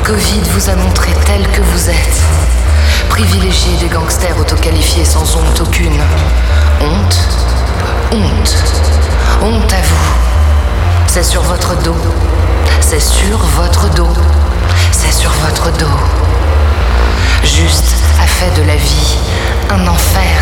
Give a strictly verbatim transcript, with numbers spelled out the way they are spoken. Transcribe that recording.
Covid vous a montré tel que vous êtes. Privilégié des gangsters autoqualifiés sans honte aucune. Honte, honte, honte à vous. C'est sur votre dos. C'est sur votre dos. C'est sur votre dos. Juste a fait de la vie un enfer.